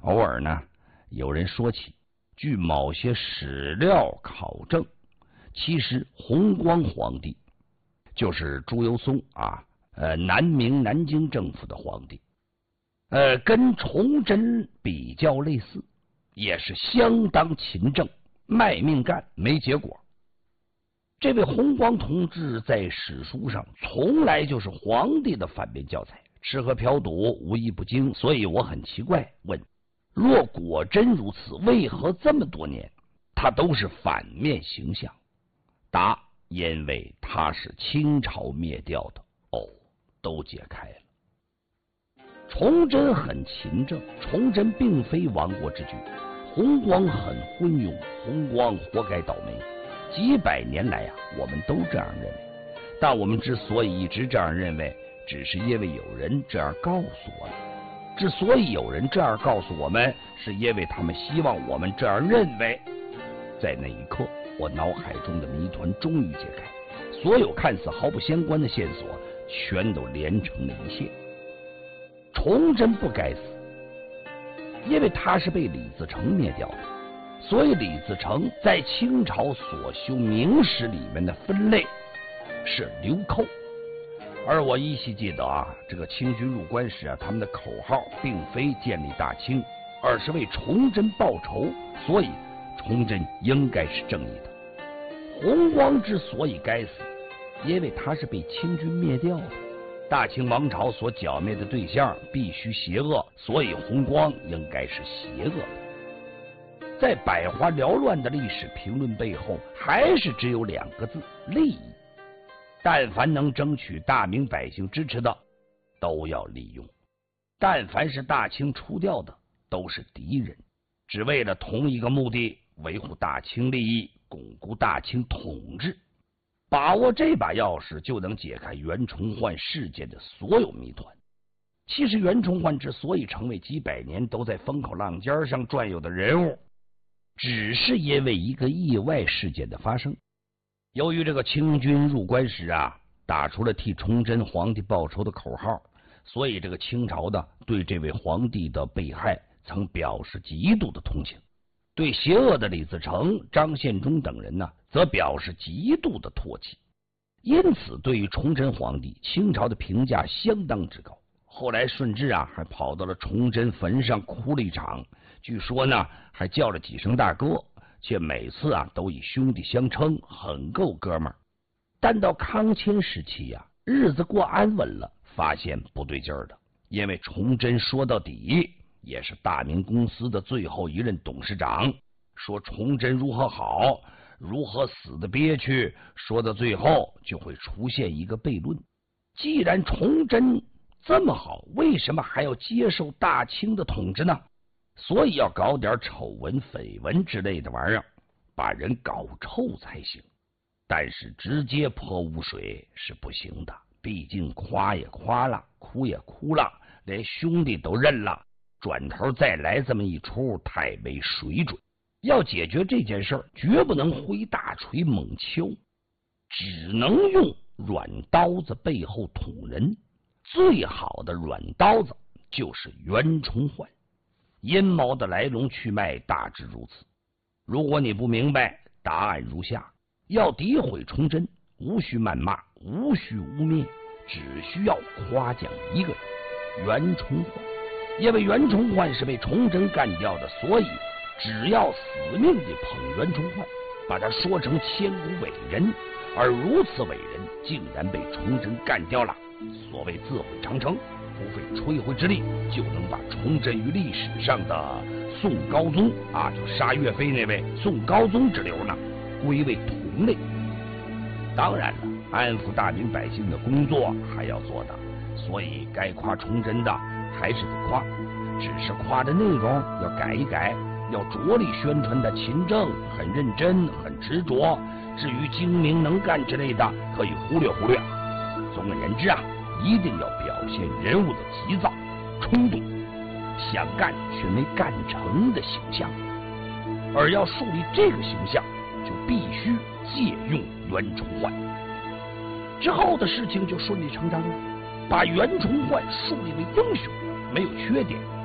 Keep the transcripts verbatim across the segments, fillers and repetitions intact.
偶尔呢，有人说起，据某些史料考证，其实弘光皇帝就是朱由崧啊，呃，南明南京政府的皇帝，呃，跟崇祯比较类似，也是相当勤政，卖命干，没结果。这位弘光同志在史书上从来就是皇帝的反面教材，吃喝嫖赌无一不精，所以我很奇怪，问：若果真如此，为何这么多年他都是反面形象？答：因为他是清朝灭掉的。哦，都解开了。崇祯很勤政，崇祯并非亡国之君，弘光很昏庸，弘光活该倒霉。几百年来啊，我们都这样认为，但我们之所以一直这样认为，只是因为有人这样告诉我们。之所以有人这样告诉我们，是因为他们希望我们这样认为。在那一刻，我脑海中的谜团终于解开，所有看似毫不相关的线索全都连成了一线。崇祯不该死，因为他是被李自成灭掉的，所以李自成在清朝所修明史里面的分类是流寇。而我依稀记得啊，这个清军入关时啊，他们的口号并非建立大清，而是为崇祯报仇，所以崇祯应该是正义的。弘光之所以该死，因为他是被清军灭掉的，大清王朝所剿灭的对象必须邪恶，所以弘光应该是邪恶的。在百花缭乱的历史评论背后，还是只有两个字：利益。但凡能争取大明百姓支持的，都要利用；但凡是大清除掉的，都是敌人，只为了同一个目的，维护大清利益，巩固大清统治。把握这把钥匙，就能解开袁崇焕事件的所有谜团。其实袁崇焕之所以成为几百年都在风口浪尖上转悠的人物，只是因为一个意外事件的发生。由于这个清军入关时啊，打出了替崇祯皇帝报仇的口号，所以这个清朝的对这位皇帝的被害曾表示极度的同情，对邪恶的李自成、张献忠等人呢，则表示极度的唾弃。因此对于崇祯皇帝，清朝的评价相当之高。后来顺治啊，还跑到了崇祯坟上哭了一场，据说呢，还叫了几声大哥，却每次啊都以兄弟相称，很够哥们儿。但到康乾时期呀、啊，日子过安稳了，发现不对劲儿的，因为崇祯说到底也是大明公司的最后一任董事长，说崇祯如何好，如何死的憋屈，说到最后就会出现一个悖论：既然崇祯这么好，为什么还要接受大清的统治呢？所以要搞点丑闻、绯闻之类的玩意儿，把人搞臭才行。但是直接泼污水是不行的，毕竟夸也夸了，哭也哭了，连兄弟都认了，转头再来这么一出，太没水准。要解决这件事儿，绝不能挥大锤猛敲，只能用软刀子背后捅人。最好的软刀子就是袁崇焕。阴谋的来龙去脉大致如此。如果你不明白，答案如下：要诋毁崇祯，无需谩骂，无需污蔑，只需要夸奖一个人——袁崇焕。因为袁崇焕是被崇祯干掉的，所以只要死命地捧袁崇焕，把他说成千古伟人，而如此伟人竟然被崇祯干掉了。所谓自毁长城，不费吹灰之力就能把崇祯与历史上的宋高宗啊，就杀岳飞那位宋高宗之流呢，归为同类。当然了，安抚大明百姓的工作还要做的，所以该夸崇祯的还是得夸，只是夸的内容要改一改，要着力宣传的勤政、很认真、很执着。至于精明能干之类的，可以忽略忽略。总而言之啊，一定要表现人物的急躁、冲动、想干却没干成的形象。而要树立这个形象，就必须借用袁崇焕。之后的事情就顺理成章了，把袁崇焕树立为英雄，没有缺点，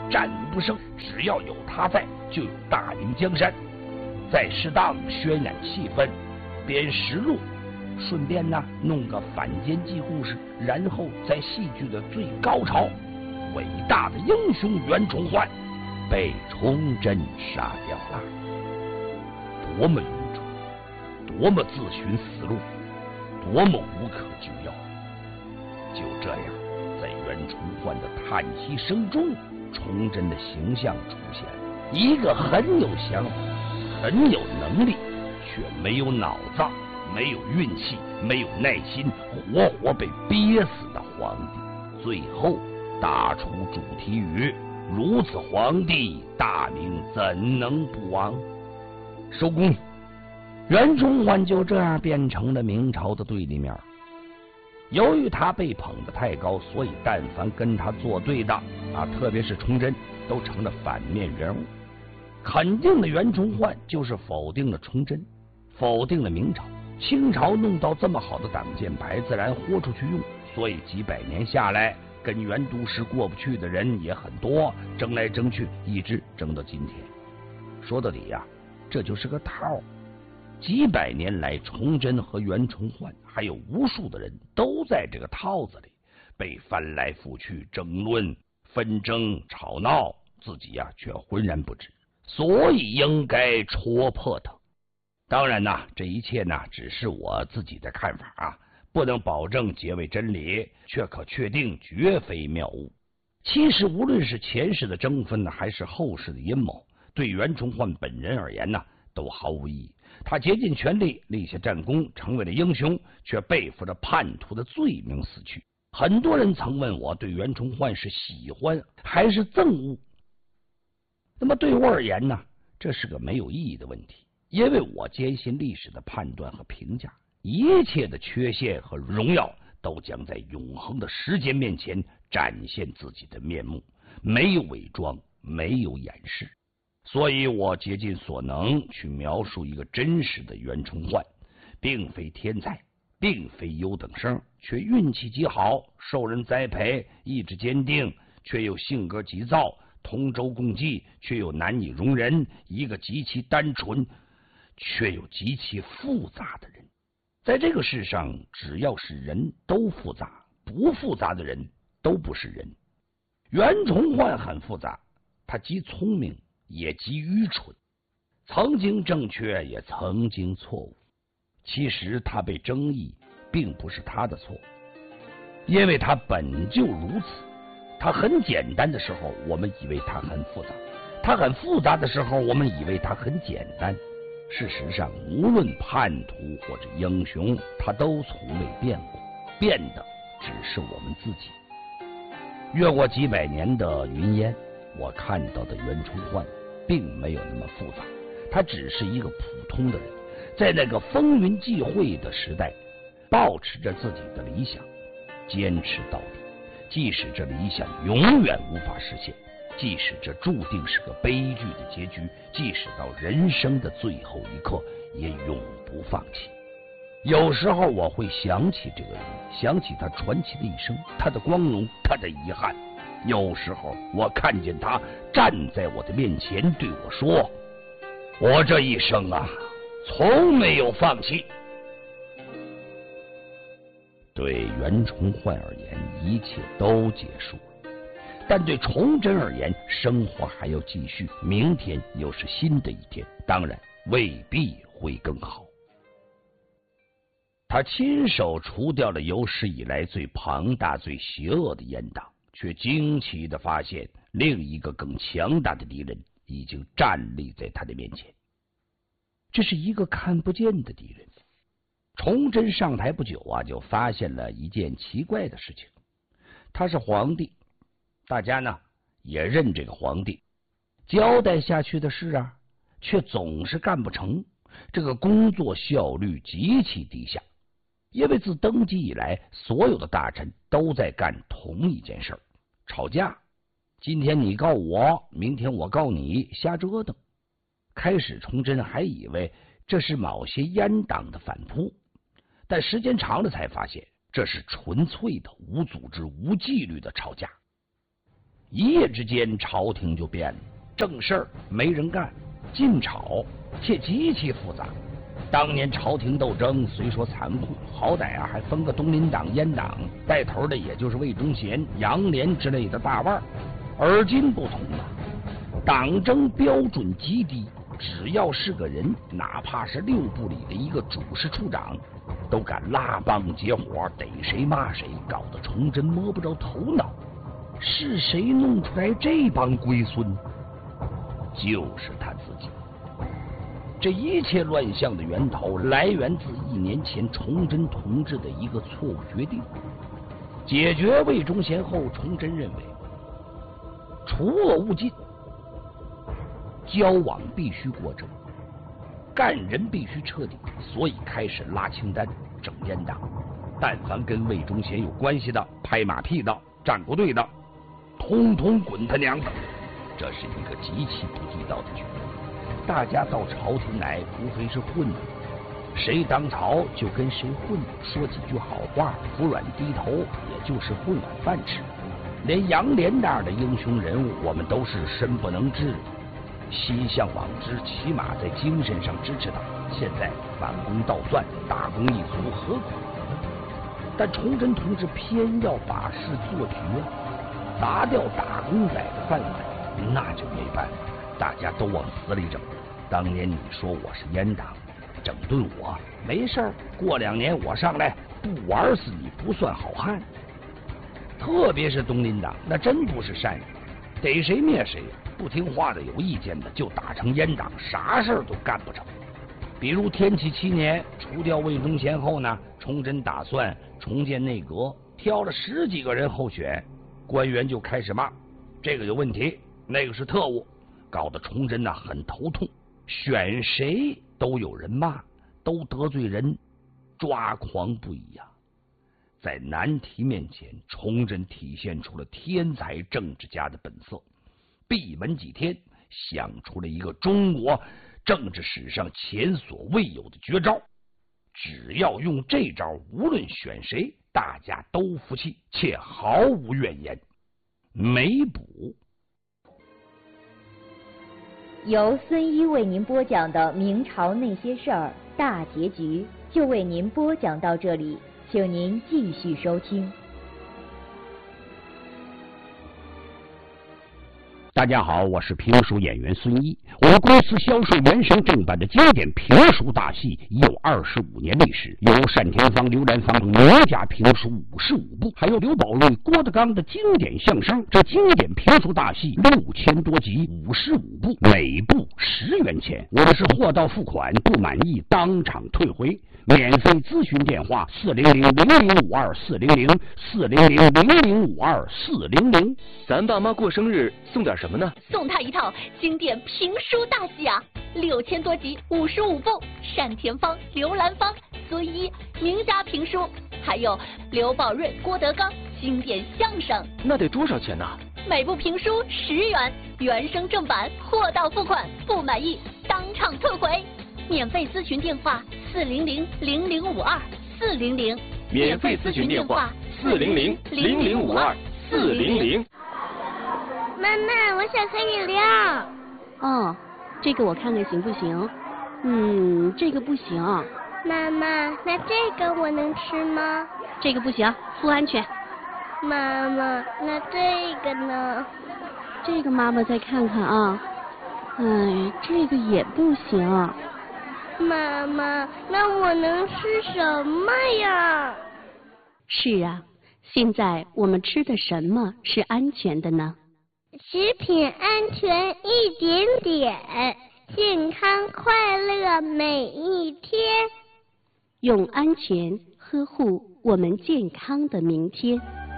战无不胜。只要有他在，就有大明江山。再适当渲染气氛，编实录，顺便呢弄个反间计故事，然后在戏剧的最高潮，伟大的英雄袁崇焕被崇祯杀掉了。多么愚蠢，多么自寻死路，多么无可救药。就这样，在袁崇焕的叹息声中，崇祯的形象出现了，一个很有想法、很有能力，却没有脑子、没有运气、没有耐心，活活被憋死的皇帝。最后打出主题语：如此皇帝，大明怎能不亡？收工。袁崇焕就这样变成了明朝的对立面。由于他被捧得太高，所以但凡跟他作对的啊，特别是崇祯，都成了反面人物。肯定了袁崇焕，就是否定了崇祯，否定了明朝。清朝弄到这么好的挡箭牌，自然豁出去用。所以几百年下来，跟袁都师过不去的人也很多，争来争去，一直争到今天。说到底呀、啊，这就是个套。几百年来，崇祯和袁崇焕还有无数的人都在这个套子里被翻来覆去争论、纷争、吵闹，自己呀、啊、却浑然不知，所以应该戳破它。当然呐，这一切呢只是我自己的看法啊，不能保证皆为真理，却可确定绝非谬误。其实无论是前世的争纷呢，还是后世的阴谋，对袁崇焕本人而言呢，都毫无意义。他竭尽全力立下战功，成为了英雄，却背负着叛徒的罪名死去。很多人曾问我，对袁崇焕是喜欢还是憎恶？那么对我而言呢，这是个没有意义的问题，因为我坚信历史的判断和评价，一切的缺陷和荣耀都将在永恒的时间面前展现自己的面目，没有伪装，没有掩饰。所以我竭尽所能去描述一个真实的袁崇焕，并非天才，并非优等生，却运气极好，受人栽培，意志坚定，却又性格急躁，同舟共济，却又难以容人，一个极其单纯却又极其复杂的人。在这个世上，只要是人都复杂，不复杂的人都不是人。袁崇焕很复杂，他极聪明也极愚蠢，曾经正确也曾经错误。其实他被争议并不是他的错，因为他本就如此。他很简单的时候，我们以为他很复杂；他很复杂的时候，我们以为他很简单。事实上，无论叛徒或者英雄，他都从未变过，变的只是我们自己。越过几百年的云烟，我看到的袁崇焕并没有那么复杂，他只是一个普通的人，在那个风云际会的时代，抱持着自己的理想，坚持到底。即使这理想永远无法实现，即使这注定是个悲剧的结局，即使到人生的最后一刻，也永不放弃。有时候我会想起这个人，想起他传奇的一生，他的光荣，他的遗憾。有时候我看见他站在我的面前对我说，我这一生啊，从没有放弃。对袁崇焕而言，一切都结束了，但对崇祯而言，生活还要继续，明天又是新的一天，当然未必会更好。他亲手除掉了有史以来最庞大最邪恶的阉党，却惊奇地发现另一个更强大的敌人已经站立在他的面前。这是一个看不见的敌人。崇祯上台不久啊，就发现了一件奇怪的事情。他是皇帝，大家呢也认这个皇帝，交代下去的事啊，却总是干不成，这个工作效率极其低下。因为自登基以来，所有的大臣都在干同一件事，吵架。今天你告我，明天我告你，瞎折腾。开始崇祯还以为这是某些阉党的反扑，但时间长了才发现，这是纯粹的无组织无纪律的吵架。 一夜之间朝廷就变了，正事儿没人干，晋朝却极其复杂。当年朝廷斗争虽说残酷，好歹啊还分个东林党、阉党，带头的也就是魏忠贤、杨涟之类的大腕儿。而今不同了，党争标准极低，只要是个人，哪怕是六部里的一个主事处长，都敢拉帮结伙，逮谁骂谁，搞得崇祯摸不着头脑。是谁弄出来这帮龟孙？就是他自己。这一切乱象的源头来源自一年前崇祯同志的一个错误决定。解决魏忠贤后，崇祯认为除恶务尽，交往必须过正，干人必须彻底，所以开始拉清单，整阉党。但凡跟魏忠贤有关系的、拍马屁的、站过队的，通通滚他娘的！这是一个极其不地道的决定。大家到朝廷来，无非是混的，谁当朝就跟谁混，说几句好话，服软低头，也就是混碗饭吃。连杨涟那样的英雄人物，我们都是身不能至，心向往之，起码在精神上支持他。现在反攻倒算，大功一卒，何苦？但崇祯同志偏要把事做绝，砸掉打工仔的饭碗，那就没办法，大家都往死里整。当年你说我是阉党，整顿我没事儿，过两年我上来不玩死你不算好汉。特别是东林党，那真不是善人，逮谁灭谁，不听话的、有意见的就打成阉党，啥事儿都干不成。比如天启七年除掉魏忠贤后呢，崇祯打算重建内阁，挑了十几个人候选，官员就开始骂这个有问题，那个是特务，搞得崇祯呢很头痛。选谁都有人骂，都得罪人，抓狂不已呀。在难题面前，崇祯体现出了天才政治家的本色，闭门几天想出了一个中国政治史上前所未有的绝招。只要用这招，无论选谁，大家都服气，且毫无怨言。没补。 由孙一为您播讲的明朝那些事儿大结局就为您播讲到这里，请您继续收听。 大家好，我是评书演员孙一。我们公司销售原声正版的经典评书大戏已有二十五年历史，有单田芳、刘兰芳等名家评书五十五部，还有刘宝瑞、郭德纲的经典相声。这经典评书大戏六千多集，五十五部，每部十元钱。我们是货到付款，不满意当场退回。免费咨询电话：四零零零零五二四零零四零零零零五二四零零。 咱爸妈过生日送点什么呢？ 送他一套经典评书大戏啊，六千多集，五十五部，单田芳、刘兰芳、孙一名家评书，还有刘宝瑞、郭德纲经典相声。 那得多少钱呢？ 每部评书十元，原声正版，货到付款，不满意当场退回。免费咨询电话：四零零零零五二四零零。 免费咨询电话：四零零零零五二四零零。 妈妈，我想喝饮料。 哦，这个我看看行不行？嗯，这个不行。 妈妈，那这个我能吃吗？ 这个不行，不安全。 妈妈，那这个呢？ 这个妈妈再看看啊。哎，这个也不行。 妈妈，那我能吃什么呀？ 是啊，现在我们吃的什么是安全的呢？ 食品安全一点点，健康快乐每一天。 用安全呵护我们健康的明天。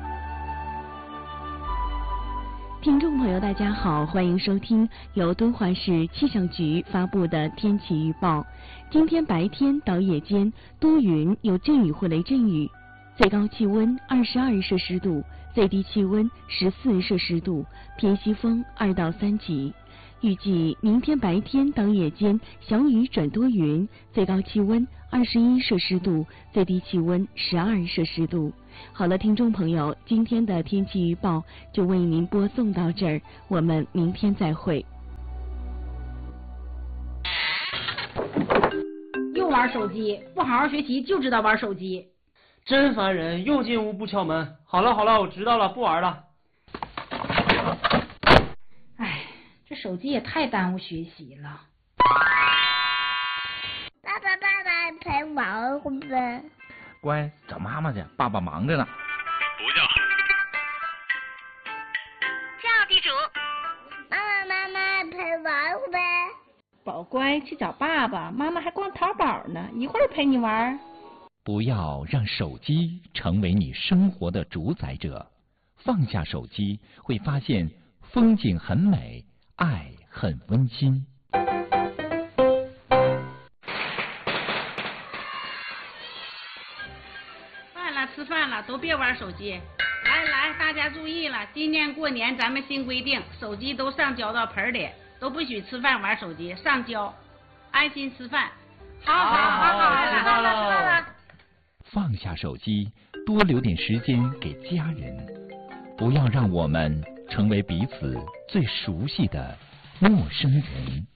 听众朋友大家好，欢迎收听由敦煌市气象局发布的天气预报。今天白天到夜间多云，有阵雨或雷阵雨，最高气温二十二摄氏度，最低气温十四摄氏度，偏西风二到三级。预计明天白天到夜间小雨转多云，最高气温二十一摄氏度，最低气温十二摄氏度。 好了，听众朋友，今天的天气预报就为您播送到这儿，我们明天再会。 又玩手机，不好好学习就知道玩手机， 真烦人！又进屋不敲门。好了好了，我知道了，不玩了。 哎，这手机也太耽误学习了。 爸爸爸爸陪玩会呗。 乖，找妈妈去，爸爸忙着呢。 不叫。 叫地主。 妈妈妈妈陪玩会呗。 宝乖，去找爸爸，妈妈还逛淘宝呢，一会儿陪你玩。 不要让手机成为你生活的主宰者，放下手机，会发现风景很美，爱很温馨。 饭了，吃饭了，都别玩手机。来来，大家注意了，今年过年咱们新规定，手机都上交到盆里，都不许吃饭玩手机，上交，安心吃饭。好好好好，吃饭了吃饭了。 放下手机，多留点时间给家人，不要让我们成为彼此最熟悉的陌生人。